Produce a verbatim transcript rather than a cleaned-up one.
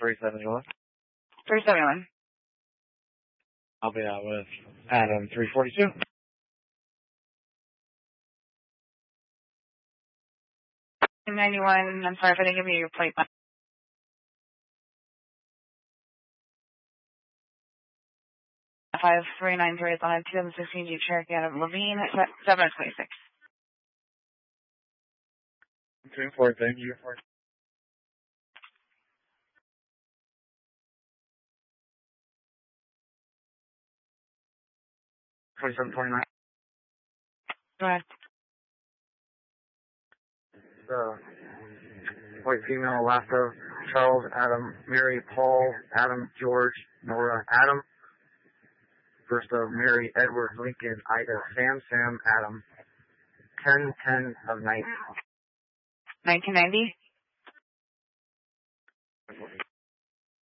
three seventy-one. three seventy-one. I'll be out with Adam three forty-two. ninety-one, I'm sorry if I didn't give you your plate. five three nine three is on a two thousand sixteen Jeep Cherokee out of Levine, seven twenty-six. two four, thank you. twenty-seven twenty-nine. Go ahead. The white female, Alaska, Charles, Adam, Mary, Paul, Adam, George, Nora, Adam. First of Mary, Edward, Lincoln, Ida, Sam, Sam, Adam. ten ten of night. nineteen ninety?